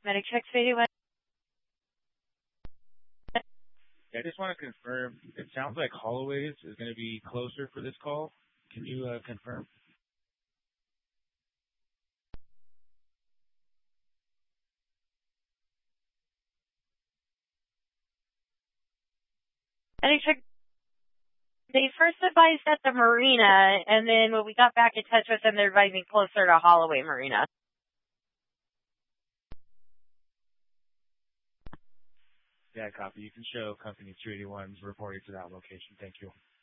Medic check 81. Yeah, I just want to confirm. It sounds like Holloway's is going to be closer for this call. Can you confirm? Medic check. They first advised at the marina, and then when we got back in touch with them, they're advising closer to Holloway Marina. Yeah, copy. You can show company 381's reporting to that location. Thank you.